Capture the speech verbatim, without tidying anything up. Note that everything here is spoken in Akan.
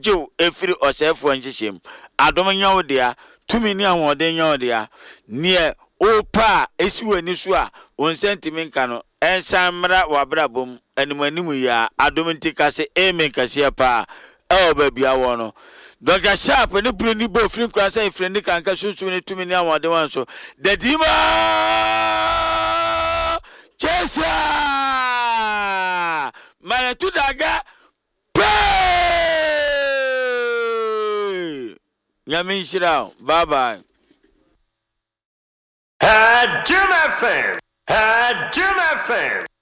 egyew efiri osefo nhyehyem adom nyawo dia tumi ni ahoden nyawo dia ne opa esi wani so a on sentiment nka no ensamra wabra bom animanimu ya adom ntika se amen kase pa e ba bia wo no Doctor Sharp ne bruni bo free kwasa e free ni kanka susu ni tumi ni ahoden wan so dadima chesa mane tudaga Yamin Shirao, bye bye. Had Jim F M. Had Jim F M.